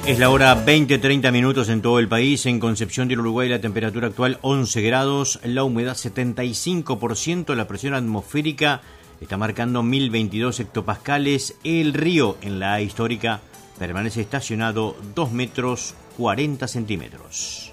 Es la hora 20:30 minutos en todo el país. En Concepción del Uruguay la temperatura actual 11 grados, la humedad 75%, la presión atmosférica está marcando 1022 hectopascales. El río en la A histórica permanece estacionado 2 metros 40 centímetros.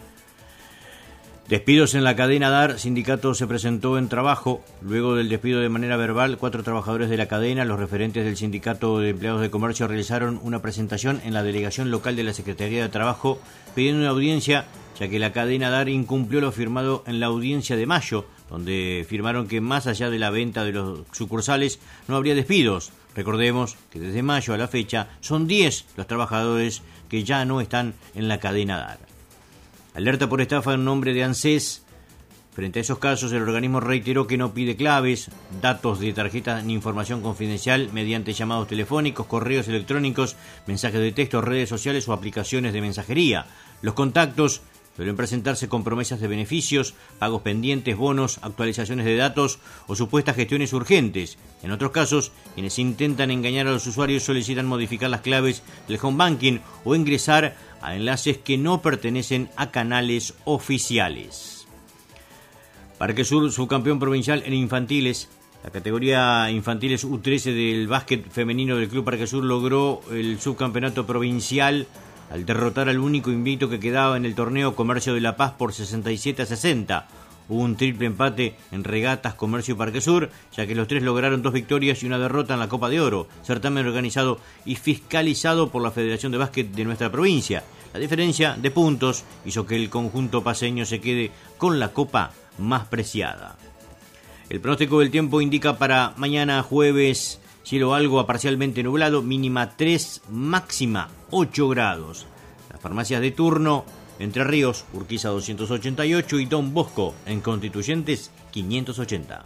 Despidos en la cadena DAR. Sindicato se presentó en trabajo. Luego del despido de manera verbal, 4 trabajadores de la cadena, los referentes del Sindicato de Empleados de Comercio realizaron una presentación en la delegación local de la Secretaría de Trabajo pidiendo una audiencia, ya que la cadena DAR incumplió lo firmado en la audiencia de mayo, donde firmaron que más allá de la venta de los sucursales no habría despidos. Recordemos que desde mayo a la fecha son 10 los trabajadores que ya no están en la cadena DAR. Alerta por estafa en nombre de ANSES. Frente a esos casos, el organismo reiteró que no pide claves, datos de tarjetas ni información confidencial mediante llamados telefónicos, correos electrónicos, mensajes de texto, redes sociales o aplicaciones de mensajería. Los contactos suelen presentarse con promesas de beneficios, pagos pendientes, bonos, actualizaciones de datos o supuestas gestiones urgentes. En otros casos, quienes intentan engañar a los usuarios solicitan modificar las claves del home banking o ingresar a enlaces que no pertenecen a canales oficiales. Parque Sur, subcampeón provincial en infantiles. La categoría infantiles U13 del básquet femenino del Club Parque Sur logró el subcampeonato provincial al derrotar al único invicto que quedaba en el torneo Comercio de La Paz por 67-60. Hubo un triple empate en regatas Comercio y Parque Sur, ya que los tres lograron 2 victorias y una derrota en la Copa de Oro, certamen organizado y fiscalizado por la Federación de Básquet de nuestra provincia. La diferencia de puntos hizo que el conjunto paceño se quede con la copa más preciada. El pronóstico del tiempo indica para mañana jueves cielo algo a parcialmente nublado, mínima 3, máxima 8 grados. Las farmacias de turno: Entre Ríos, Urquiza 288 y Don Bosco en Constituyentes 580.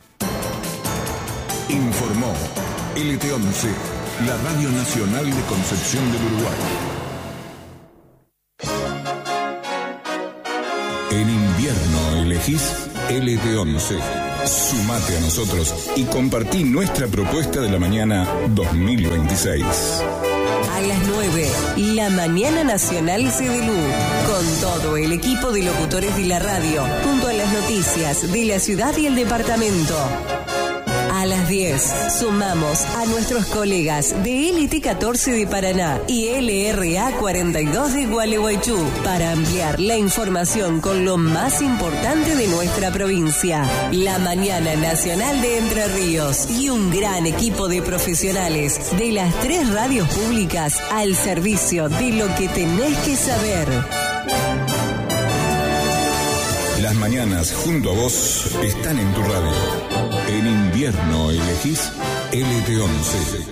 Informó LT11, la Radio Nacional de Concepción del Uruguay. En invierno elegís LT11. Sumate a nosotros y compartí nuestra propuesta de la mañana 2026. A las 9, la Mañana Nacional CDLU, con todo el equipo de locutores de la radio, junto a las noticias de la ciudad y el departamento. A las 10, sumamos a nuestros colegas de LT14 de Paraná y LRA 42 de Gualeguaychú para ampliar la información con lo más importante de nuestra provincia. La Mañana Nacional de Entre Ríos y un gran equipo de profesionales de las 3 radios públicas al servicio de lo que tenés que saber. Las mañanas junto a vos están en tu radio. En invierno elegís LT11.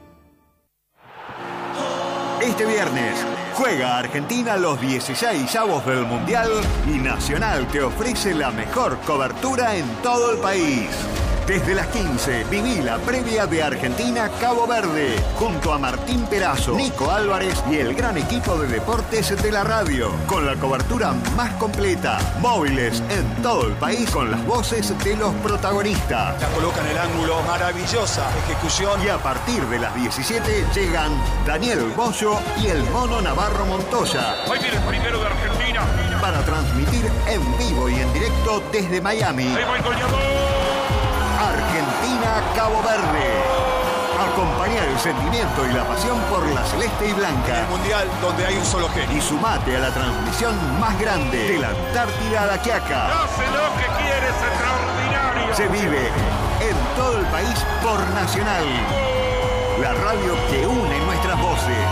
Este viernes juega Argentina los 16avos del Mundial y Nacional te ofrece la mejor cobertura en todo el país. Desde las 15, viví la previa de Argentina-Cabo Verde, junto a Martín Perazo, Nico Álvarez y el gran equipo de deportes de la radio, con la cobertura más completa, móviles en todo el país con las voces de los protagonistas. La coloca en el ángulo, maravillosa ejecución. Y a partir de las 17 llegan Daniel Bollo y el Mono Navarro Montoya. Hoy viene el primero de Argentina. Para transmitir en vivo y en directo desde Miami. Ahí va el goleador. Argentina-Cabo Verde. Acompaña el sentimiento y la pasión por la celeste y blanca. El mundial donde hay un solo genio. Y sumate a la transmisión más grande de la Antártida a la Quiaca. Hace lo que quiere, es extraordinario. Se vive en todo el país por Nacional. La radio que une nuestras voces.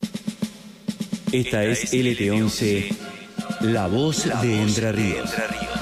Esta es LT11, la voz de Entre Ríos.